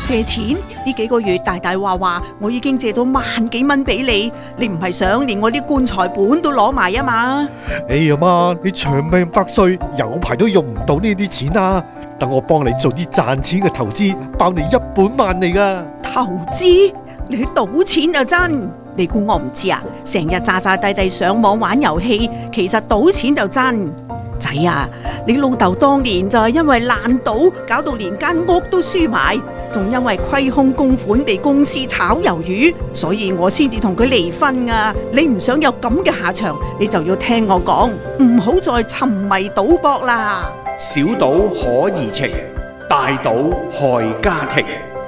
借錢？呢幾個月大大話我已經借咗萬幾蚊俾你，你唔係想連我啲棺材本都攞埋啊嘛？ 哎呀媽，你長命百歲，有排都用唔到呢啲錢啊！等我幫你做啲賺錢嘅投資，包你一本萬利噶。 投資？你去賭錢就真？你估我唔知啊？成日詐詐諦諦上網玩遊戲，其實賭錢就真。仔啊，你老豆當年就係因為爛賭，搞到連間屋都輸埋，仲因為虧空公款被公司炒魷魚，所以我先至同佢離婚啊！你唔想有咁嘅下場，你就要聽我講，唔好再沉迷賭博啦。 小賭可怡情，大賭害家庭。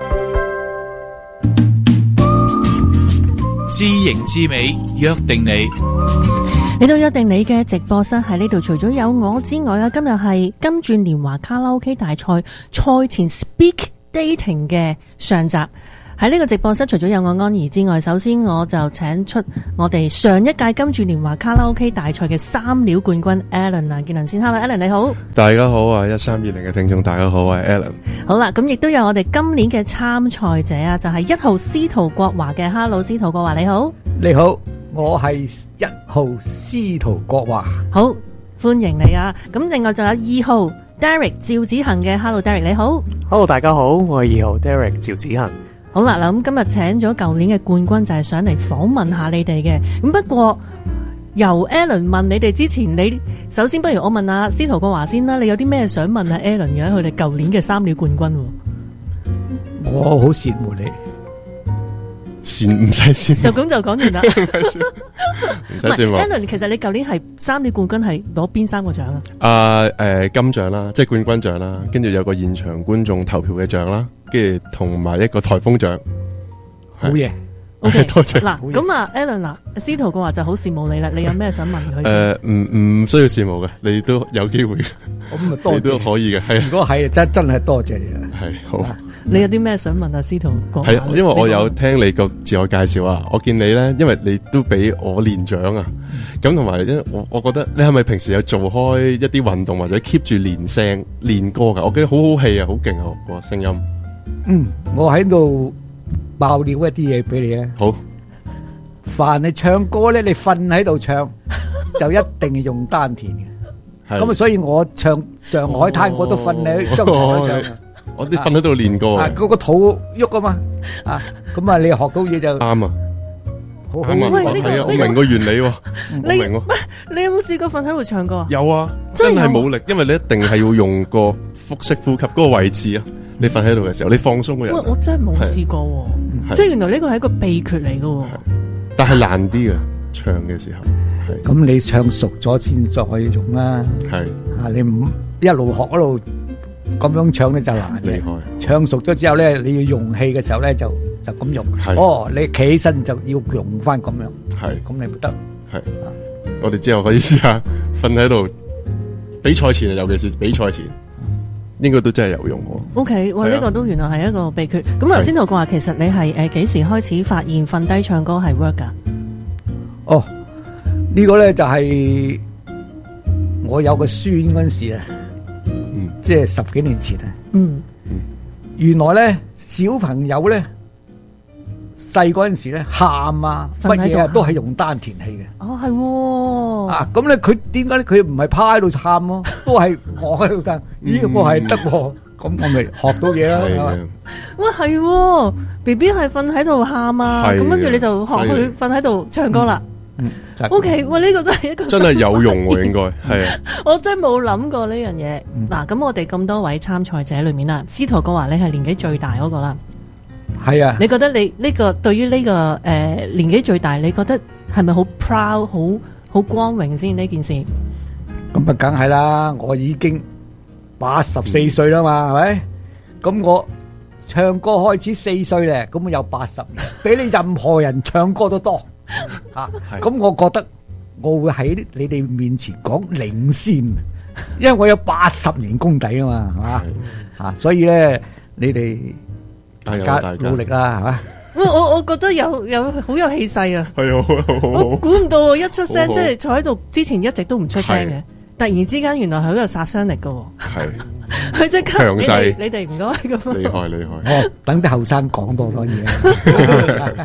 知形知美，約定你。 嚟到約定你嘅直播室喺呢度，除咗有我之外啊，今日係金鑽年華卡拉 OK 大賽賽前 Speak Dating 嘅上集。喺呢個直播室除咗有我安怡之外，首先我就請出我哋上一屆金鑽年華卡拉 OK 大賽嘅3料冠軍 Alan 梁建麟先。Hello Alan 你好。 大家好啊，1320嘅聽眾大家好，我係 Alan。 好啦，咁亦都有我哋今年嘅參賽者啊，就係1號司徒國華嘅。Hello 司徒國華你好。 你好，我係1號司徒國華。 好，歡迎你啊。咁另外就有2號 Derek 趙子恒嘅。Hello Derek 你好。 Hello 大家好，我係2號 Derek 趙子恒。 好啦，咁今日請咗舊年嘅冠軍就係上嚟訪問下你哋嘅。咁不過由 Alan 問你哋之前，你首先不如我問下司徒國華先啦，你有啲咩想問下 Alan 嘅？佢哋舊年嘅3料冠軍。 我好羨慕你。 唔使羨， 就咁就講完啦。 唔使羨慕。 Alan 其實你舊年係3料冠軍係攞邊3個獎啊？ 金獎啦，即係冠軍獎啦，跟住有個現場觀眾投票嘅獎啦，跟住同埋一個颱風獎。 好嘢。 OK， 多謝。 嗱，咁啊 Alan 嗱，司徒嘅話就好羨慕你啦。你有咩想問佢？ 唔需要羨慕嘅，你都有機會嘅。 咁啊多謝， 你都可以嘅。係。 如果係真係多謝你啦。 係好。 你有啲咩想問啊，司徒國華？ 係，因為我有聽你個自我介紹啊，我見你咧，因為你都比我年長啊，咁同埋我覺得你係咪平時有做開一啲運動或者 keep 住練聲練歌噶？我記得好好氣啊，好勁啊個聲音。 我喺度爆料一啲嘢俾你啊。 好。 凡係唱歌咧，你瞓喺度唱就一定係用丹田嘅。咁啊，所以我唱上海灘我都瞓喺張床度唱。 我啲瞓喺度練歌啊！ 嗰個肚喐啊嘛，咁啊你學到嘢就啱啊， 好好。 喂， 我明個原理喎， 我明喎。你有冇試過瞓喺度唱歌啊？ 有啊，真係冇力，因為你一定係要用個腹式呼吸嗰個位置啊。你瞓喺度嘅時候，你放鬆個人。 我真係冇試過喎，即係原來呢個係一個秘訣嚟㗎。 但係難啲嘅，唱嘅時候。 咁你唱熟咗先再可以用啦。 係你唔一路學一路。咁樣唱咧就難嘅，唱熟咗之後咧，你要用氣嘅時候咧就咁用。你企起身就要用翻咁樣。係，咁你唔得。 係，我哋之後可以試下瞓喺度，比賽前尤其是比賽前，應該都真係有用喎。 OK， 哇！呢個都原來係一個秘訣。咁頭先我話其實你係幾時開始發現瞓低唱歌係 work 㗎？ 呢個咧就係我有個孫嗰陣時啊。即係10幾年前啊！原來咧小朋友咧細嗰陣時咧喊啊乜嘢都係用丹田氣嘅。 係咁咧佢點解咧佢唔係趴喺度喊咯，都係我喺度唱。咦，我係得喎，咁我咪學到嘢啦。 哇，係 BB 係瞓喺度喊啊，咁跟住你就學佢瞓喺度唱歌啦。OK， 哇！呢個真係一個真係有用喎，應該係啊！ 我真係冇諗過呢樣嘢。嗱，咁我哋咁多位參賽者裏面啦，司徒國華你係年紀最大嗰個啦。 係啊。 你覺得你呢個對於呢個年紀最大，你覺得係咪好 proud、好光榮先呢件事？ 咁啊，梗係啦！我已經84歲啦嘛，係咪？咁我唱歌開始4歲咧，咁有80年，比你任何人唱歌都多。咁我覺得我會喺你哋面前講領先，因為我有80年功底啊嘛，係嘛？所以咧，你哋大家努力啦，係嘛？ 我覺得有好有氣勢啊！ 係啊， 我估唔到一出聲，即係坐喺度之前一直都唔出聲嘅，突然之間原來係好有殺傷力噶。 係佢即刻強勢你哋唔該咁。 厲害厲害。 哦，等啲後生講多嘢。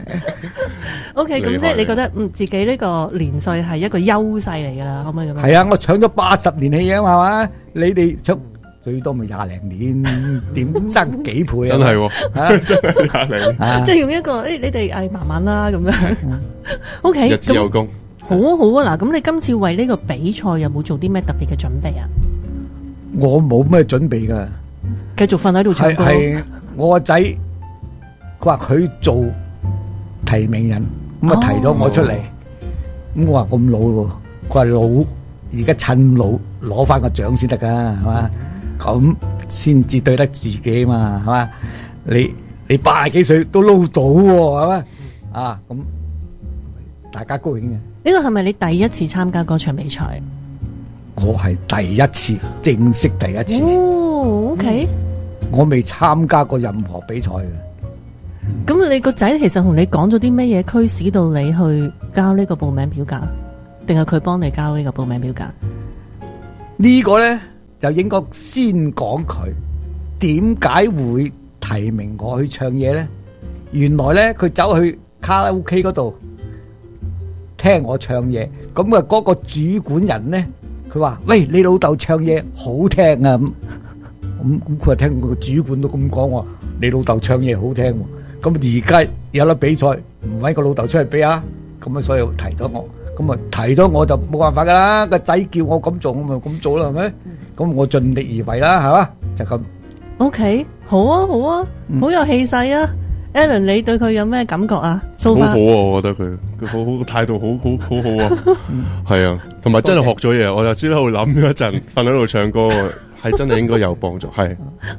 OK，咁即係你覺得自己呢個年歲係一個優勢嚟㗎啦，可唔可以咁樣？ 係啊，我搶咗80年戲啊嘛，你哋搶最多咪20零年，點爭幾倍啊？ 真係喎，真係20零。 即係用一個你哋慢慢啦咁樣。OK， 日子有功。 好啊好啊，嗱，咁你今次為呢個比賽有冇做啲咩特別嘅準備啊？ 我冇咩準備㗎， 繼續瞓喺度唱歌。 係我個仔，佢話佢做提名人，咁啊提咗我出嚟，咁我話咁老喎，佢話老，而家趁老攞翻個獎先得㗎，係嘛？咁先至對得自己嘛，係嘛？你80幾歲都撈到喎，係嘛？啊，咁大家高興嘅。 呢個係咪你第一次參加嗰場比賽？ 我係第一次，正式第一次。 哦，OK。 我未參加過任何比賽嘅。 咁你個仔其實同你講咗啲咩嘢驅使到你去交呢個報名表格，定係佢幫你交呢個報名表格？ 呢個咧就應該先講佢點解會提名我去唱嘢咧？原來咧佢走去卡拉 OK 嗰度聽我唱嘢，咁啊嗰個主管人咧，佢話：喂，你老豆唱嘢好聽啊！咁佢話聽個主管都咁講喎，你老豆唱嘢好聽喎。咁而家有得比賽，唔揾個老豆出嚟比啊！咁啊，所以提咗我，咁啊提咗我就冇辦法噶啦。個仔叫我咁做，我咪咁做啦，係咪？咁我盡力而為啦，係嘛？就咁。 OK，好啊，好啊，好有氣勢啊！Alan，你對佢有咩感覺啊？ 好好啊，我覺得佢好好個態度好啊，係啊，同埋真係學咗嘢。我就知喺度諗咗一陣，瞓喺度唱歌。係真係應該有幫助，係。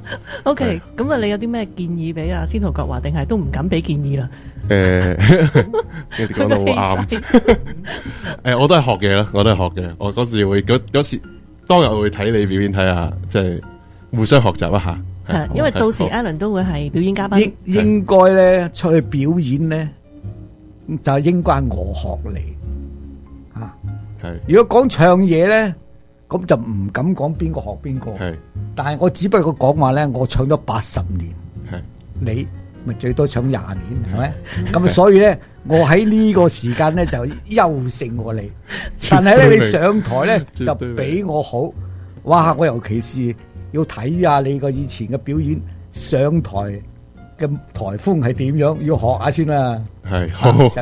OK，咁啊，你有啲咩建議俾阿司徒國華，定係都唔敢俾建議啦？ 你哋講得好啱。我都係學嘢啦，我都係學嘅。我嗰時會嗰時當日我會睇你表演，睇下即係互相學習一下。 係，因為到時 Alan 都會係表演嘉賓。 應該咧出去表演咧，就應該係我學你嚇。係。如果講唱嘢咧，咁就唔敢講邊個學邊個，但係我只不過講話咧，我唱咗80年，你咪最多唱20年，係咪？咁所以咧，我喺呢個時間咧就優勝過你，但係咧你上台咧就比我好，哇！我尤其是要睇下你個以前嘅表演，上台嘅台風係點樣，要學下先啦。 係好， 好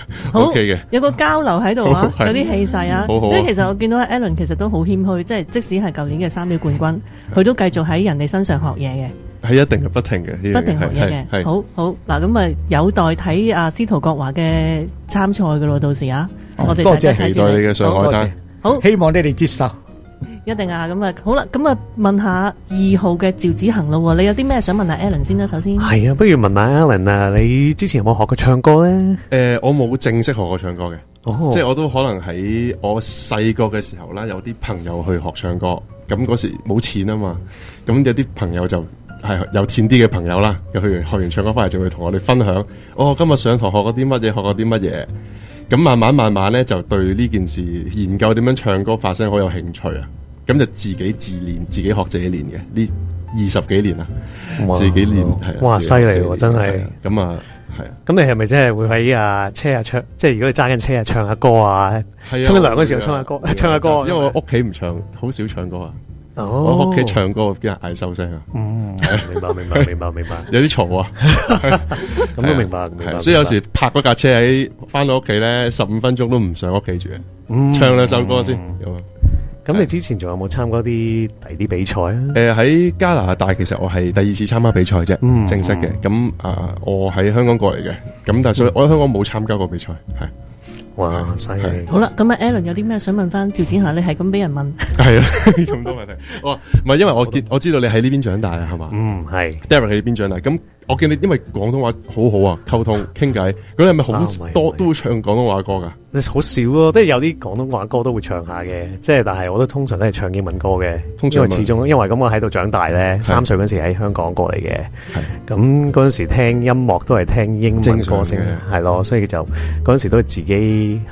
OK 嘅， 有個交流喺度啊，有啲氣勢啊。 好好。 因為其實我見到 Alan 其實都好謙虛，即係即使係舊年嘅3秒冠軍，佢都繼續喺人哋身上學嘢嘅。 係一定係不停嘅， 不停學嘢嘅。好好嗱，咁啊有待睇阿司徒國華嘅參賽噶咯，到時啊，我哋多謝期待你嘅上海灘。 好，希望你哋接受。 一定啊，咁啊好啦，咁啊問下2號嘅趙子恒咯，你有啲咩想問下 Alan 先啦？首先係啊，不如問下 Alan 啊，你之前有冇學過唱歌咧？ 我冇正式學過唱歌嘅，即係我都可能喺我細個嘅時候啦，有啲朋友去學唱歌，咁嗰時冇錢啊嘛，咁有啲朋友就係有錢啲嘅朋友啦，又學完唱歌翻嚟就會同我哋分享，今日上堂學過啲乜嘢，學過啲乜嘢，咁慢慢咧就對呢件事研究點樣唱歌發聲好有興趣啊！咁就自己自練，自己學自己練嘅呢20幾年啦，自己練係。 哇，犀利喎，真係。 咁啊，係啊。 咁你係咪真係會喺車下唱？即係如果你揸緊車啊，唱下歌啊，沖緊涼嗰時候唱下歌，唱下歌。 因為我屋企唔唱，好少唱歌啊。 我屋企唱歌俾人嗌收聲啊。 明白。 有啲嘈啊。 咁都明白。 所以有時泊嗰架車喺翻到屋企咧，15分鐘都唔上屋企住，唱2首歌先。 咁你之前仲有冇參加啲第啲比賽啊？ 喺加拿大其實我係第2次參加比賽啫，正式嘅。咁我喺香港過嚟嘅，咁但係所以我喺香港冇參加過比賽，係。 哇，犀利！ 好啦，咁啊 Alan 有啲咩想問翻趙子恒？你係咁俾人問？ 係啊，咁多問題。唔係因為我知道你喺呢邊長大啊，係嘛？ 係。 Derek 喺呢邊長大，咁我見你因為廣東話好好啊，溝通傾偈，咁你係咪好多都會唱廣東話歌噶？ 你好少咯，即係有啲廣東話歌都會唱下嘅，即係但係我都通常都係唱英文歌嘅，因為始終因為咁我喺度長大咧，3歲嗰時喺香港過嚟嘅，咁嗰陣時聽音樂都係聽英文歌聲，係咯，所以就嗰陣時都係自己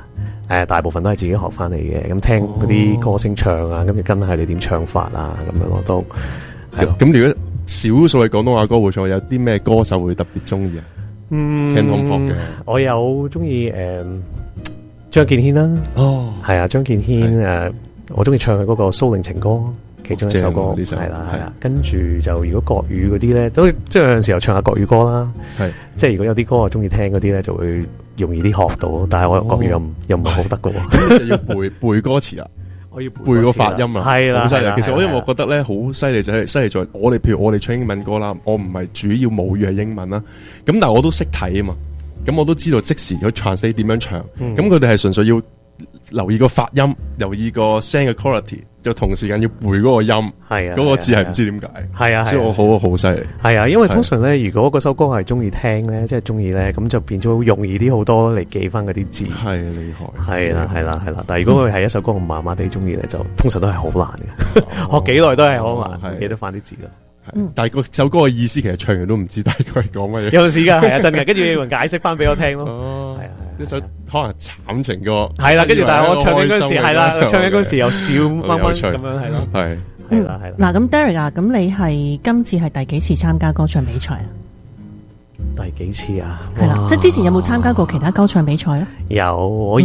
大部分都係自己學翻嚟嘅，咁聽嗰啲歌星唱啊，跟住跟下你點唱法啊，咁樣我都咁如果少數嘅廣東話歌會唱，有啲咩歌手會特別中意啊？聽 Tom Pop 嘅， 我有中意張敬軒啦，係啊，張敬軒我中意唱嘅嗰個《蘇寧情歌》其中一首歌，係啦，跟住就如果國語嗰啲咧，都即係有陣時候唱下國語歌啦，係即係如果有啲歌我中意聽嗰啲咧，就會容易啲學到，但係我國語又唔係好得嘅喎， 咁就要背歌詞啊。我要背個發音啊， 係啦， 好犀利。其實因為我覺得咧，好犀利就係犀利在我哋，譬如我哋唱英文歌啦，我唔係主要母語係英文啦，咁但係我都識睇啊嘛，咁我都知道即時去 translate 點樣唱，咁佢哋係純粹要留意個發音，留意個聲嘅 quality，就同時間要背嗰個音，係啊，嗰個字係唔知點解，係啊，所以我好犀利，係啊，因為通常咧，如果嗰首歌係中意聽咧，即係中意咧，咁就變咗容易啲好多嚟記翻嗰啲字，係厲害，係啦，係啦，係啦。但係如果佢係一首歌我麻麻地中意咧，就通常都係好難嘅，學幾耐都係好難，記得翻啲字咯。但係個首歌嘅意思其實唱完都唔知大概係講乜嘢，有時㗎，係啊，真嘅。跟住有人解釋翻俾我聽咯，係啊。呢首可能慘情歌，係啦，跟住但係我唱緊嗰時係啦，唱緊嗰時又笑掹掹咁樣係咯，係啦係啦。 嗱咁 Derek 啊，咁你係今次係第幾次參加歌唱比賽啊？ 第幾次啊？ 係啦，即係之前有冇參加過其他歌唱比賽啊？ 有，我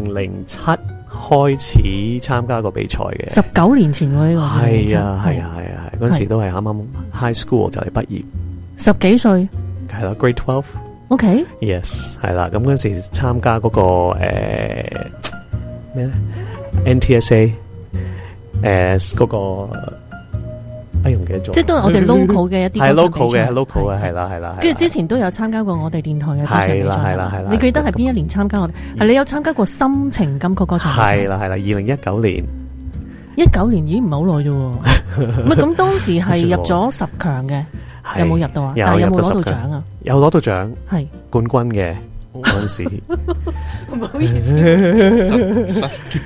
2007開始參加過比賽嘅 ，19年前喎呢個係啊係啊係啊，嗰陣時都係啱啱 high school 就嚟畢業 ，10幾歲係啦 ，grade 12。OK，yes， 係啦，咁嗰陣時參加嗰個咩咧 NTSA 嗰個哎唔記得咗， 即係都係我哋 local 嘅一啲係 local 嘅 local 嘅係啦係啦， 跟住之前都有參加過我哋電台嘅歌唱比賽， 係啦係啦， 你記得係邊一年參加我哋？係你有參加過心情金曲歌唱比賽？ 係啦係啦，2019年 ，19年已經唔係好耐啫喎，唔係咁當時係入咗10強嘅。有冇入到啊？但係有冇攞到獎啊？ 有攞到獎，係冠軍嘅嗰陣時。唔好意思，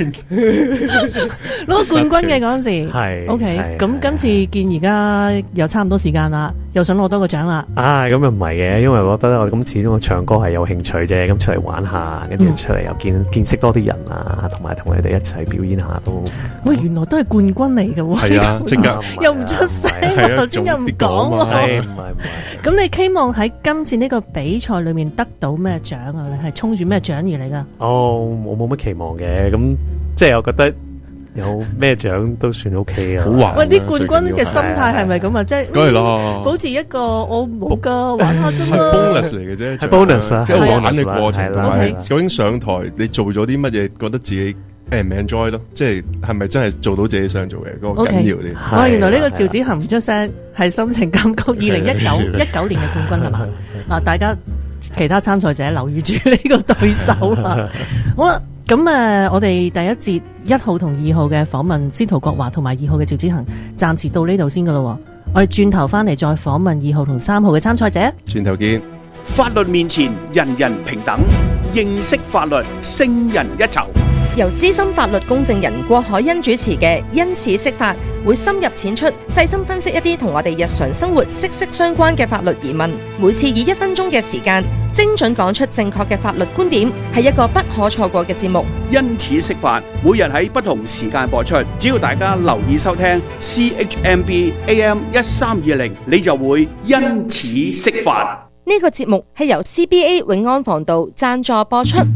攞冠軍嘅嗰陣時係。 OK， 咁今次見而家又差唔多時間啦，又想攞多個獎啦。 啊，咁又唔係嘅，因為我覺得我咁始終我唱歌係有興趣啫，咁出嚟玩下，跟住出嚟又見識多啲人啊，同埋同你哋一齊表演下都。 喂，原來都係冠軍嚟嘅喎。 係啊，即刻又唔出聲，頭先又唔講喎。唔係。咁你期望喺今次呢個比賽裏面得到咩獎啊？你係衝住咩獎而嚟噶？ 哦，我冇乜期望嘅，咁即係我覺得有咩獎都算 OK 啊。 好玩。 喂，啲冠軍嘅心態係咪咁啊？即係梗係啦， 保持一個我冇噶玩下啫嘛。 係 bonus 嚟嘅啫， 係 bonus 啊， 即係玩嘅過程， 同埋究竟上台你做咗啲乜嘢，覺得自己唔 enjoy 咯？即係係咪真係做到自己想做嘅嗰個緊要啲？ 哇！原來呢個趙子恒唔出聲，係心情金曲2019年嘅冠軍係嘛？嗱，大家其他參賽者留意住呢個對手啦。好啦，咁我哋第一節1號同2號嘅訪問司徒國華同埋2號嘅趙子恒，暫時到呢度先噶咯。我哋轉頭翻嚟再訪問2號同3號嘅參賽者。 轉頭見。 法律面前人人平等，認識法律勝人一籌。 由資深法律公證人郭海欣主持嘅因此釋法，會深入淺出，細心分析一啲同我哋日常生活息息相關嘅法律疑問。每次以1分鐘嘅時間，精準講出正確嘅法律觀點，係一個不可錯過嘅節目。 因此釋法，每日喺不同時間播出，只要大家留意收聽 CHMB AM 1320，你就會因此釋法。 呢個節目係由 CBA 永安防盜贊助播出。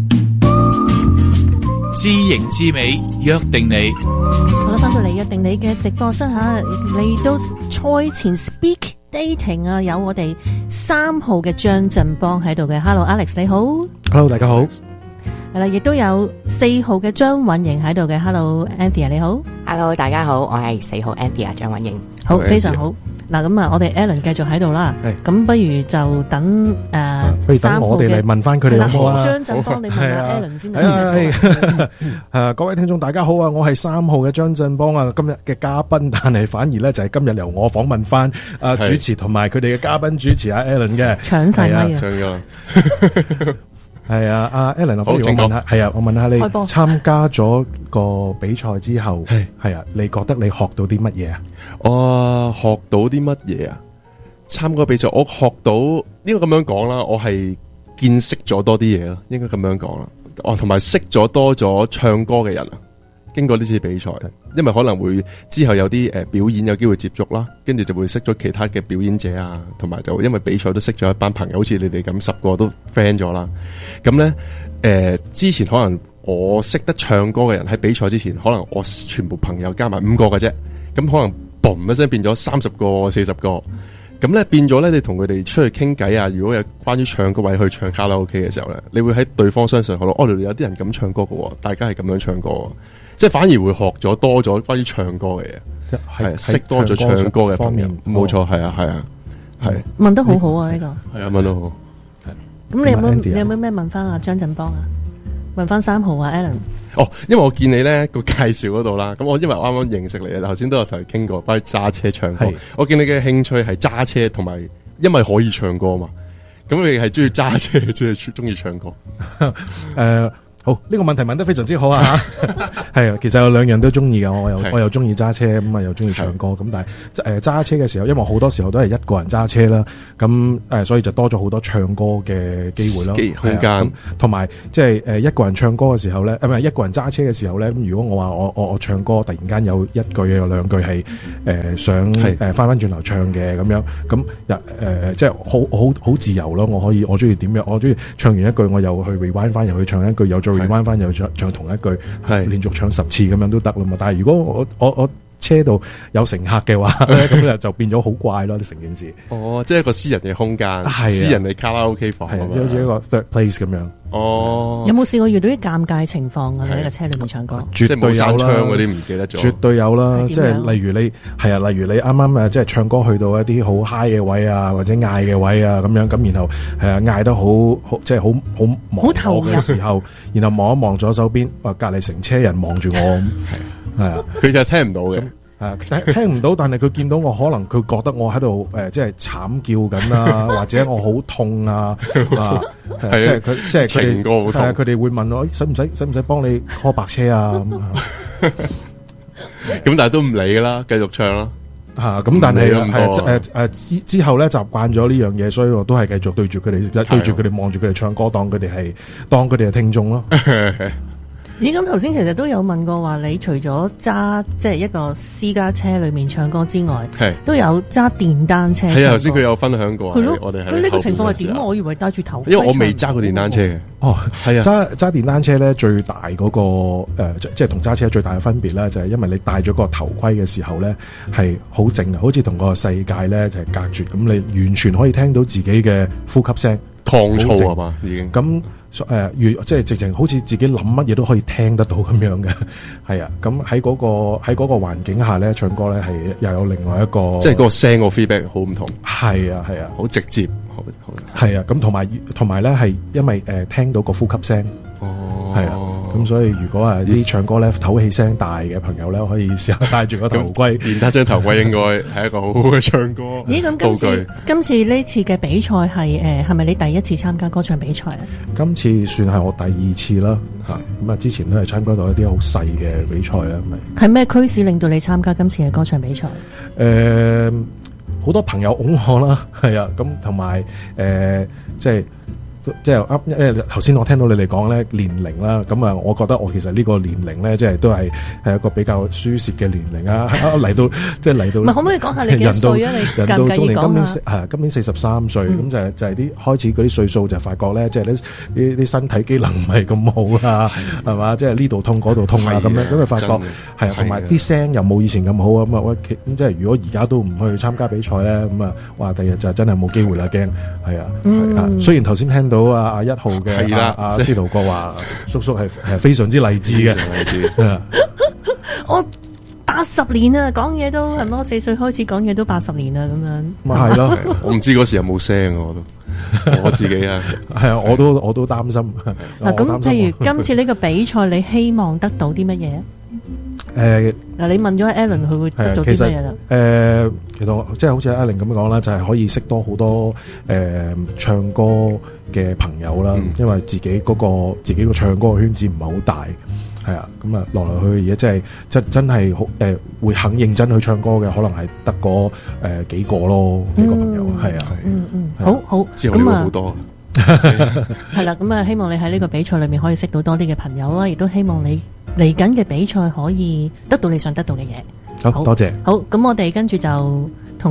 知型知美，約定你。 好啦，翻到嚟約定你嘅直播室吓，嚟到賽前 speak dating 啊，有我哋3號嘅張振邦喺度嘅。Hello Alex 你好。 Hello 大家好。 係啦，亦都有4號嘅張韻瑩喺度嘅。Hello Anthea 你好。 Hello 大家好，我係4號 Anthea 張韻瑩。 好，非常好。嗱咁啊，我哋 Alan 繼續喺度啦。咁不如就等不如等我哋嚟問翻佢哋好唔好啊？ 張振邦，你問下 Alan 先。 各位聽眾大家好啊，我係3號嘅張振邦啊，今日嘅嘉賓，但係反而咧就係今日由我訪問翻主持同埋佢哋嘅嘉賓主持阿 Alan 嘅。 搶晒咪啊！係啊，阿 Alan， 不如我問下，係啊，我問下你參加咗個比賽之後，係啊，你覺得你學到啲乜嘢啊？ 我學到啲乜嘢啊？參加比賽，我學到應該咁樣講啦，我係見識咗多啲嘢咯，應該咁樣講啦。 同埋識咗多咗唱歌嘅人啊。經過呢次比賽，因為可能會之後有啲表演有機會接觸啦，跟住就會識咗其他嘅表演者啊，同埋就因為比賽都識咗一班朋友，好似你哋咁10個都 friend 咗啦。咁呢，之前可能我識得唱歌嘅人喺比賽之前，可能我全部朋友加埋5個嘅啫，咁可能嘣一聲變咗30個、40個。咁咧變咗咧，你同佢哋出去傾偈啊！如果有關於唱歌位去唱卡拉 OK 嘅時候咧，你會喺對方身上學到，有啲人咁唱歌嘅喎，大家係咁樣唱歌，即係反而會學咗多咗關於唱歌嘅嘢，係識多咗唱歌嘅方面，冇錯，係啊，係問得好好啊！呢個係啊，問得好。 咁你有冇咩問翻阿張振邦啊？問翻3號啊 Alan。 因為我見你咧個介紹嗰度啦，咁我因為啱啱認識你啊，頭先都有同你傾過關於揸車唱歌。我見你嘅興趣係揸車，同埋因為可以唱歌嘛，咁你係中意揸車，中意唱歌。 好，呢個問題問得非常之好啊！係啊，其實有2樣都中意嘅，我又中意揸車，咁啊又中意唱歌。咁但係揸車嘅時候，因為好多時候都係一個人揸車啦，咁所以就多咗好多唱歌嘅機會咯， 空間。 同埋即係一個人唱歌嘅時候咧，唔係一個人揸車嘅時候咧。咁如果我話我唱歌，突然間有1句有2句係想翻轉頭唱嘅咁樣，咁即係好自由咯。我中意點樣？我中意唱完一句，我又去 rewind 翻，又去唱一句，又再rewind翻，又唱同一句，連續唱10次咁樣都得啦嘛。但係如果我車度有乘客嘅話咧，咁就變咗好怪咯，成件事。 即係一個私人嘅空間，私人嘅卡拉 OK 房， 即好似一個 third place 咁樣。 有冇試過遇到啲尷尬情況啊？喺個車裏面唱歌， 絕對有啦。 嗰啲唔記得咗， 絕對有啦。即係例如你啱啱即係唱歌去到一啲好 high 嘅位啊，或者嗌嘅位啊咁樣，咁然後嗌得好即係好投入嘅時候，然後望一望左手邊，隔離成車人望住我，係啊， 佢就聽唔到嘅。 聽唔到，但係佢見到我，可能佢覺得我喺度即係慘叫緊啊，或者我好痛啊，即係佢哋佢哋會問我，使唔使幫你 call 白車啊？ 咁但係都唔理噶啦，繼續唱啦。 咁但係之後咧習慣咗呢樣嘢，所以我都係繼續對住佢哋望住佢哋唱歌，當佢哋係聽眾咯。 咦，咁頭先其實都有問過話，你除咗揸即係一個私家車裏面唱歌之外，都有揸電單車。係啊， 頭先佢有分享過。係咯，我哋咁呢個情況係點？我以為戴住頭盔。 因為我未揸過電單車嘅。係啊， 揸電單車咧最大嗰個即係同揸車最大嘅分別咧，就係因為你戴咗個頭盔嘅時候咧係好靜啊，好似同個世界咧就係隔絕，咁你完全可以聽到自己嘅呼吸聲。 抗噪啊嘛，已經咁即係直情好似自己諗乜嘢都可以聽得到咁樣嘅，係啊。咁喺嗰個環境下咧，唱歌咧係又有另外一個， 即係嗰個聲個 feedback 好唔同。 係啊，好直接， 係啊。咁同埋咧係因為聽到個呼吸聲，係啊。咁所以如果係啲唱歌咧唞氣聲大嘅朋友咧，可以試下戴住個頭盔。 電單車頭盔應該係一個好好嘅唱歌。 咦，咁今次呢次嘅比賽係咪你第一次參加歌唱比賽啊？今次算係我第2次啦，咁啊之前都係參加到一啲好細嘅比賽啦。 係咩驅使令到你參加今次嘅歌唱比賽？ 好多朋友擁我啦，係啊，咁同埋即係頭先我聽到你哋講咧年齡啦，咁啊，我覺得我其實呢個年齡咧，即係都係一個比較舒適嘅年齡啊！嚟到。唔係， 可唔可以講下你幾歲啊？你介唔介意講下？ 今年43歲，咁就係啲開始嗰啲歲數就發覺咧，即係啲身體機能唔係咁好啦，係嘛？即係呢度痛嗰度痛啊，咁樣咁就發覺係啊，同埋啲聲又冇以前咁好啊，咁啊咁即係如果而家都唔去參加比賽咧，咁啊，哇！第日就真係冇機會啦，驚係啊！雖然頭先聽到阿1號嘅阿司徒國話叔叔係非常之勵志嘅， 我80年啊，講嘢都係咯，4歲開始講嘢都80年啦，咁樣咪係咯。 我唔知嗰時有冇聲，我自己啊， 係啊，我都擔心。 嗱，咁譬如今次呢個比賽，你希望得到啲乜嘢？嗱，你問咗 Alan， 佢會得到啲乜嘢啦？ 其實即係好似 Alan 咁樣講啦，就係可以識多好多唱歌嘅朋友啦，因為自己個唱歌嘅圈子唔係好大，係啊，咁啊落嚟去而家真係好會肯認真去唱歌嘅，可能係得嗰幾個咯，幾個朋友係啊， 好， 之後你會好多。 係啦，咁啊，希望你喺呢個比賽裏面可以識到多啲嘅朋友啦，亦都希望你嚟緊嘅比賽可以得到你想得到嘅嘢。 好多謝。 好，咁我哋跟住就同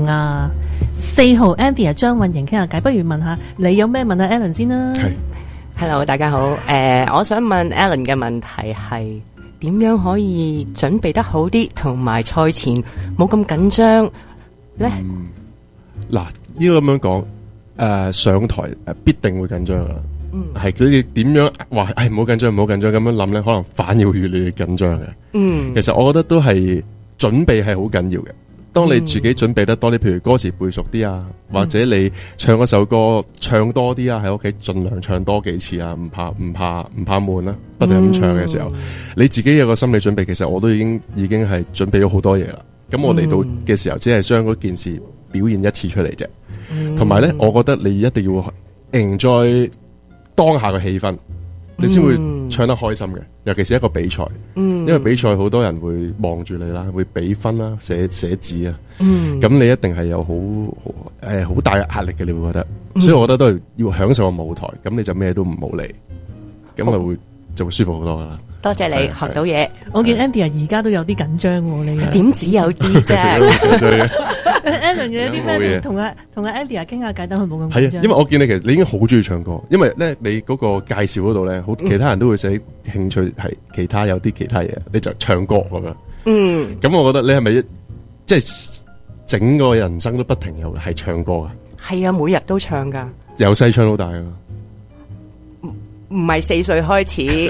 4號 Anthea 張韻瑩傾下偈，不如問下你有咩問阿 Alan 先啦。 係 ，Hello， 大家好。我想問 Alan 嘅問題係點樣可以準備得好啲，同埋賽前冇咁緊張咧？ 嗱，呢個咁樣講，上台必定會緊張噶啦。係佢哋點樣話？唔好緊張，唔好緊張咁樣諗咧，可能反而會越嚟越緊張嘅。其實我覺得都係準備係好緊要嘅。當你自己準備得多啲，譬如歌詞背熟啲啊，或者你唱嗰首歌唱多啲啊，喺屋企盡量唱多幾次啊，唔怕悶啦，不停咁唱嘅時候，你自己有個心理準備。其實我都已經係準備咗好多嘢啦。咁我嚟到嘅時候，只係將嗰件事表現一次出嚟啫。同埋咧，我覺得你一定要 enjoy當下嘅氣氛，你先會唱得開心嘅。尤其是一個比賽，因為比賽好多人會望住你啦，會俾分啦，寫字啊。咁你一定係有好大嘅壓力嘅，你會覺得。所以我覺得都係要享受個舞台，咁你就咩都唔好理，咁就會舒服好多噶啦。 多謝你學到嘢。 我見 Andy 而家都有啲緊張喎，你點止有啲啫 ？Alan 有啲咩同阿 Andy 傾下偈，等佢冇咁緊張。 係啊，因為我見你其實你已經好中意唱歌，因為咧你嗰個介紹嗰度咧，其他人都會寫興趣係其他有啲其他嘢，你就唱歌咁樣。咁我覺得你係咪即係整個人生都不停有係唱歌噶？ 係啊，每日都唱噶， 由細唱到大啊！ 唔係4歲開始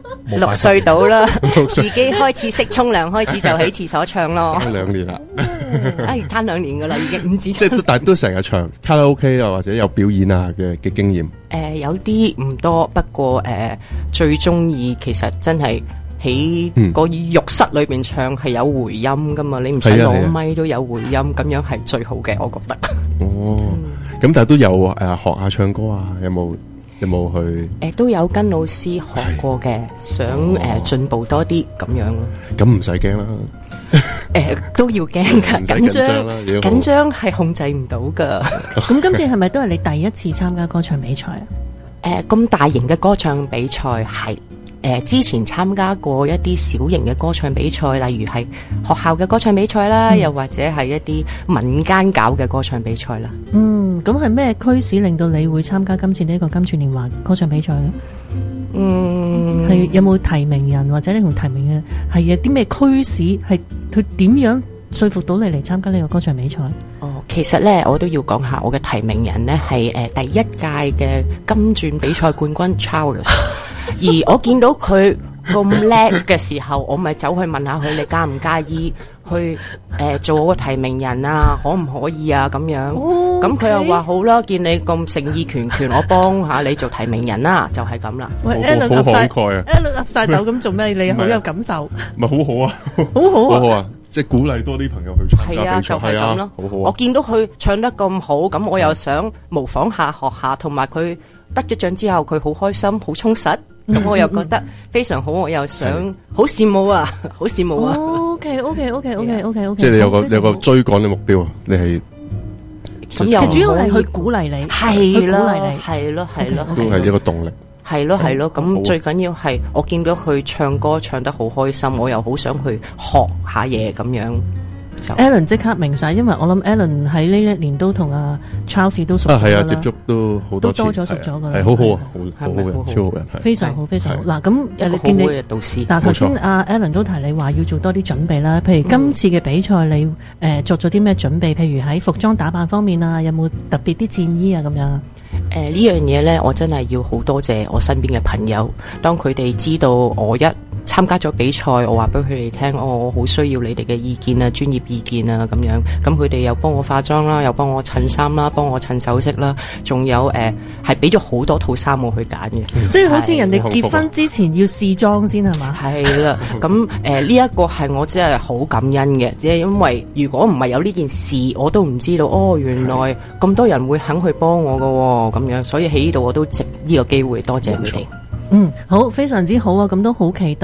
，6歲到啦，自己開始識沖涼，開始就喺廁所唱咯。 差2年啦， 差2年噶啦，已經唔止。 即係但係都成日唱卡拉 OK 啊，或者有表演啊嘅經驗。 有啲唔多，不過最中意其實真係喺個浴室裏邊唱係有回音噶嘛，你唔使攞咪都有回音，咁樣係最好嘅，我覺得。 哦，咁但係都有學下唱歌啊？有冇去？ 都有跟老師學過嘅，想進步多啲咁樣咯。 咁唔使驚啦。 都要驚噶，緊張係控制唔到噶。 咁今次係咪都係你第一次參加歌唱比賽啊？ 咁大型嘅歌唱比賽係。之前參加過一啲小型嘅歌唱比賽，例如係學校嘅歌唱比賽啦，又或者係一啲民間搞嘅歌唱比賽啦。 咁係咩驅使令到你會參加今次呢個金鑽年華歌唱比賽咧？係有冇提名人，或者你同提名嘅係有啲咩驅使，係佢點樣說服到你嚟參加呢個歌唱比賽？ 其實咧我都要講下我嘅提名人呢係第一屆嘅金鑽比賽冠軍 Charles。而我見到佢咁叻嘅時候，我咪走去問下佢，你介唔介意去做我個提名人啊？可唔可以啊？咁樣，咁佢又話好啦，見你咁誠意拳，我幫下你做提名人啦，就係咁啦。 喂，Alan 好慷慨啊 ！Alan 岌晒頭咁做咩？你好有感受， 咪好好啊，好啊，即係鼓勵多啲朋友去參加比賽。係啊，就係咁咯。好好啊！ 我見到佢唱得咁好，咁我又想模仿下學下，同埋佢得咗獎之後，佢好開心，好充實。咁我又覺得非常好，我又想好羨慕啊，好羨慕啊。 OK， 即係你有個追趕嘅目標啊，你係其實主要係去鼓勵你， 係啦，係咯， 都係一個動力。 係咯，咁最緊要係我見到佢唱歌唱得好開心，我又好想去學下嘢咁樣。 Alan 即刻明晒，因為我諗 Alan 喺呢一年都同阿 Charles 都熟咗啦。 係啊，接觸都好多次， 都多咗熟咗噶啦。 係好好啊，好好人，超好人， 非常好，非常好。嗱，咁你見你導師， 嗱頭先阿 Alan 都提你話要做多啲準備啦。譬如今次嘅比賽，你作咗啲咩準備？譬如喺服裝打扮方面啊，有冇特別啲戰衣啊咁樣？ 呢樣嘢咧，我真係要好多謝我身邊嘅朋友，當佢哋知道我一參加咗比賽，我話俾佢哋聽，我好需要你哋嘅意見啊，專業意見啊咁樣，咁佢哋又幫我化妝啦，又幫我襯衫啦，幫我襯首飾啦，仲有係俾咗好多套衫我去揀嘅， 即係好似人哋結婚之前要試妝先係嘛？係啦，咁呢一個係我真係好感恩嘅，即係因為如果唔係有呢件事，我都唔知道原來咁多人會肯去幫我㗎喎，咁樣，所以喺呢度我都藉呢個機會多謝佢哋。 好，非常之好啊！咁都好期待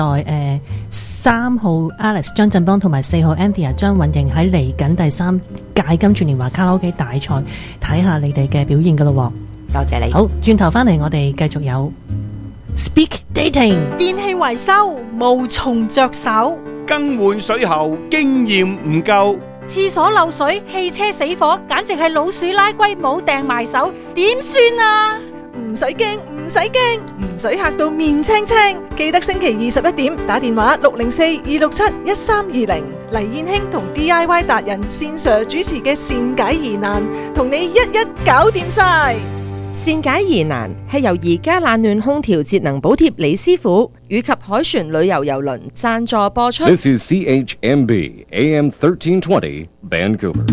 3號 Alex 張振邦同埋4號 Anthea 張韻瑩喺嚟緊第3屆金鑽年華卡拉 OK 大賽睇下你哋嘅表現噶咯。 多謝你。 好，轉頭翻嚟我哋繼續有 Speak Dating。 電器維修無從着手， 更換水喉經驗唔夠， 廁所漏水、汽車死火，簡直係老鼠拉龜冇掟埋手，點算啊？ 唔使驚，唔使驚，唔使嚇到面青青。記得星期21點打電話604-267-1320，黎燕卿同 DIY 達人線Sir主持嘅善解疑難，同你一一搞掂晒。 善解疑難係由宜家冷暖空調節能補貼李師傅以及凱旋旅遊郵輪贊助播出。 This is CHMB AM 1320 Vancouver。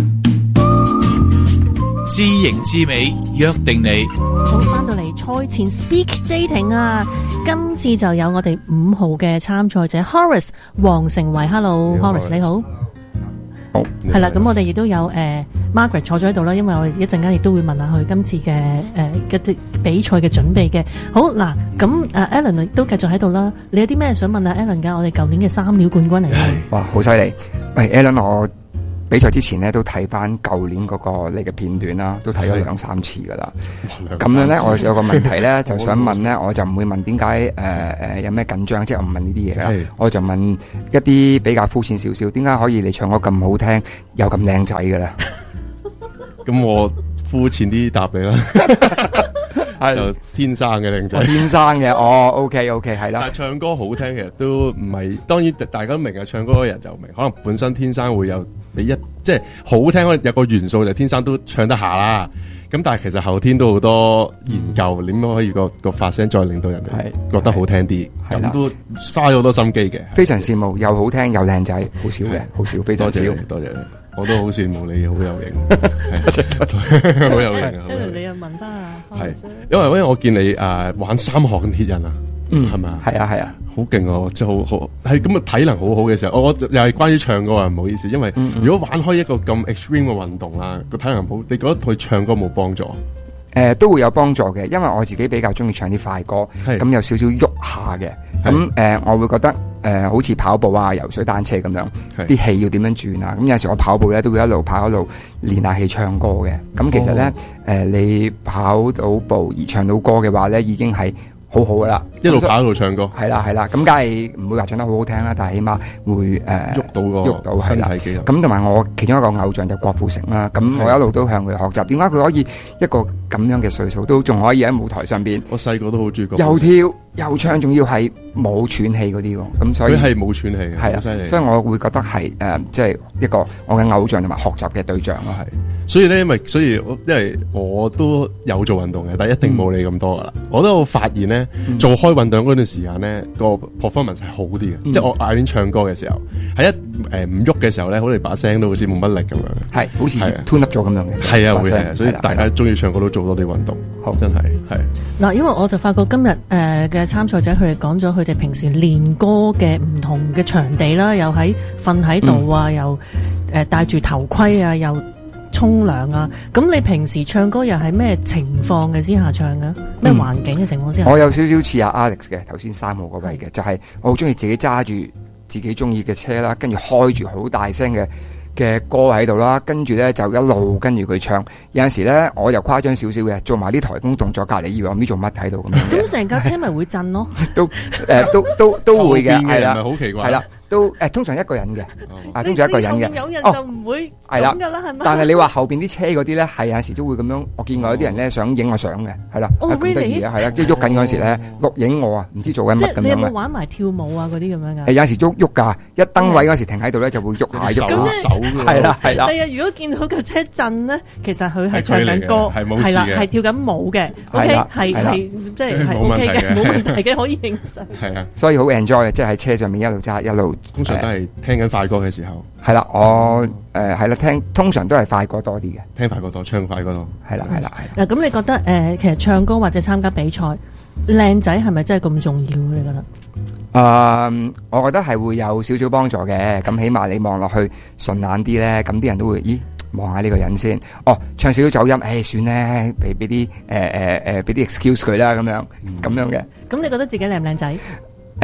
知型知美，約定你。 好，翻到嚟賽前 Speak Dating 啊，今次就有我哋5號嘅參賽者 Horace 黃成維。Hello Horace 你好。 好， 係啦，咁我哋亦都有Margaret 坐咗喺度啦，因為我哋一陣間亦都會問下佢今次嘅一啲比賽嘅準備嘅。好嗱，咁Alan 都繼續喺度啦。你有啲咩想問下 Alan 㗎？我哋舊年嘅3料冠軍嚟嘅。 哇，好犀利！喂 Alan， 我比賽之前咧都睇翻舊年嗰個你嘅片段啦，都睇咗2-3次噶啦。咁樣咧，我有個問題咧，就想問咧，我就唔會問點解有咩緊張，即係我唔問呢啲嘢啦。我就問一啲比較膚淺少少，點解可以你唱歌咁好聽，又咁靚仔嘅咧？ 咁我膚淺啲答你啦，就天生嘅靚仔， 天生嘅OK，係啦。 但係唱歌好聽，其實都唔係，當然大家都明嘅，唱歌嘅人就明，可能本身天生會有即係好聽，可能有個元素就天生都唱得下啦。咁但係其實後天都好多研究，點樣可以個發聲再令到人哋覺得好聽啲，咁都花咗好多心機嘅。 非常羨慕，又好聽又靚仔，好少嘅，好少，非常少。 多謝你。我都好羨慕你，好有型，好有型啊！ 你又問翻啊？ 係，因為我見你玩3項鐵人啊，係咪啊？ 係啊， 好勁啊！即係好係咁啊，體能好好嘅時候，我又係關於唱歌啊，唔好意思，因為如果玩開一個咁 extreme 嘅運動啦，個體能好，你覺得對唱歌冇幫助？ 都會有幫助嘅，因為我自己比較中意唱啲快歌，咁有少少喐下嘅，咁我會覺得好似跑步啊、游水、單車咁樣，啲氣要點樣轉啊？咁有時我跑步咧都會一路跑一路練下氣唱歌嘅。咁其實咧你跑到步而唱到歌嘅話咧，已經係好好噶啦， 一路跑一路唱歌， 係啦，咁梗係唔會話唱得好好聽啦，但係起碼會喐到身體肌肉。 咁同埋我其中一個偶像就郭富城啦，咁我一路都向佢學習。點解佢可以一個咁樣嘅歲數都仲可以喺舞台上邊？ 我細個都好中意， 又跳又唱，仲要係冇喘氣嗰啲喎。咁所以佢係冇喘氣嘅， 係啊，所以我會覺得係即係一個我嘅偶像同埋學習嘅對象咯。係。 所以咧，因為我都有做運動嘅，但係一定冇你咁多噶啦。我都發現咧，做開運動嗰段時間咧，個 performance 係好啲嘅。即係我嗌邊唱歌嘅時候，係唔喐嘅時候咧，好似把聲都好似冇乜力咁樣。 係，好似 tune up 咗咁樣嘅。 係啊，會係，所以大家中意唱歌都做多啲運動。好，真係。 嗱，因為我就發覺今日嘅參賽者佢哋講咗佢哋平時練歌嘅唔同嘅場地啦，又喺瞓喺度啊，又戴住頭盔啊，又沖涼啊，咁你平時唱歌又係咩情況嘅之下唱嘅？咩環境嘅情況之下？ 我有少少似阿 Alex 嘅，頭先3號嗰位嘅，就係我好中意自己揸住自己中意嘅車啦，跟住開住好大聲嘅歌喺度啦，跟住咧就一路跟住佢唱。有陣時咧我又誇張少少嘅，做埋啲台風動作，隔離以為我唔知做乜喺度咁樣。 咁成架車咪會震咯？ 都會嘅，係啦， 好奇怪， 係啦。都通常一個人嘅，通常一個人嘅。 有人就唔會咁噶啦，係咪？ 但係你話後邊啲車嗰啲咧，係有陣時都會咁樣。我見過有啲人咧想影我相嘅，係啦，咁得意啊，係啦，即係喐緊嗰陣時咧錄影我啊，唔知做緊乜咁樣。即係你有冇玩埋跳舞啊嗰啲咁樣噶？ 有陣時喐噶，一登位嗰時停喺度咧就會喐下喐手， 係啦係啦。 係啊，如果見到架車震咧，其實佢係唱緊歌，係啦，係跳緊舞嘅。OK，係即係 OK 嘅，冇問題嘅，可以影相。 係啊， 所以好 enjoy 嘅，即係喺車上面一路揸一路。 通常都係聽緊快歌嘅時候， 係啦，我係啦，通常都係快歌多啲嘅， 聽快歌多，唱快歌多， 係啦。 嗱，咁你覺得其實唱歌或者參加比賽，靚仔係咪真係咁重要？你覺得？ 我覺得係會有少少幫助嘅，咁起碼你望落去順眼啲咧，咁啲人都會望下呢個人先。唱少少走音，算咧，俾啲俾啲 excuse 佢啦，咁樣嘅。 咁你覺得自己靚唔靚仔？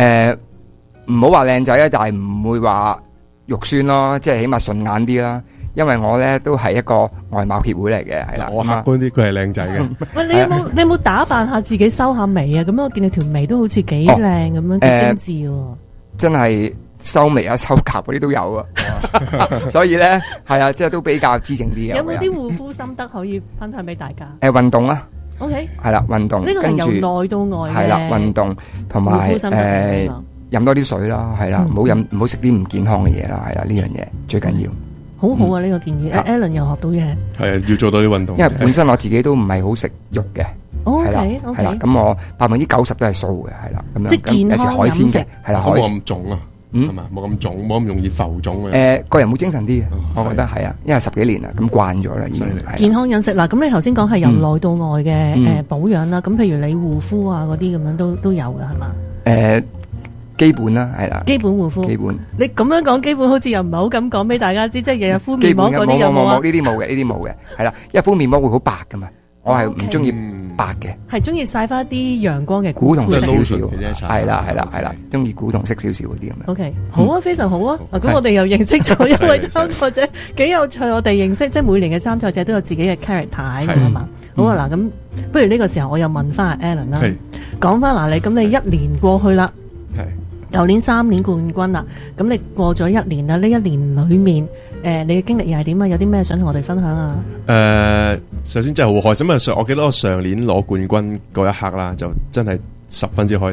唔好話靚仔啊，但係唔會話肉酸咯，即係起碼順眼啲啦。 因為我咧都係一個外貌協會嚟嘅，係啦。 我客觀啲，佢係靚仔嘅。 喂，你有冇打扮下自己收下眉啊？咁我見你條眉都好似幾靚咁樣，幾精緻喎。 真係收眉啊、收甲嗰啲都有啊。所以咧係啊，即係都比較知性啲嘅。 有冇啲護膚心得可以分享俾大家？ 運動啊。 OK。 係啦，運動。 呢個係由內到外嘅。係啦，運動同埋飲多啲水啦，係啦，唔好食啲唔健康嘅嘢啦，係啦，呢樣嘢最緊要。 好好啊！呢個建議，Alan 又學到嘢。 係啊，要做多啲運動。 因為本身我自己都唔係好食肉嘅。 OK， 係啦，咁我90%都係素嘅，係啦，咁樣。 即係健康飲食。 係啦， 冇咁腫啊，係嘛，冇咁腫，冇咁容易浮腫嘅。 個人會精神啲嘅，我覺得係啊，因為10幾年啦，咁慣咗啦，已經。 健康飲食嗱，咁你頭先講係由內到外嘅保養啦，咁譬如你護膚啊嗰啲咁樣都有㗎係嘛？ 基本啦，係啦。 基本護膚。 基本。 你咁樣講基本，好似又唔係好咁講俾大家知，即係日日敷面膜嗰啲有冇啊？ 冇呢啲冇嘅，呢啲冇嘅，係啦。因為敷面膜會好白噶嘛，我係唔中意白嘅。 係中意曬翻啲陽光嘅古銅色少少， 係啦，中意古銅色少少嗰啲咁樣。 OK，好啊，非常好啊。咁我哋又認識咗一位參賽者，幾有趣。我哋認識即係每年嘅參賽者都有自己嘅 character 㗎嘛。好啊，嗱咁，不如呢個時候我又問翻阿 Alan 啦，講翻嗱你一年過去啦。舊年3年冠軍啦，咁你過咗1年啦，呢1年裏面，你嘅經歷又係點啊？有啲咩想同我哋分享啊？ 首先真係好開心，因為我記得我上年攞冠軍嗰一刻啦，就真係十分之開心。